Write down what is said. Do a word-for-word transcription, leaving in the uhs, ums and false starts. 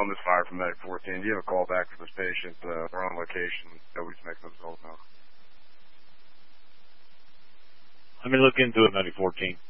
on this fire from Medic fourteen. Do you have a call back for this patient? Uh, we're on location. Nobody's making themselves known. Let me look into it, Medic fourteen.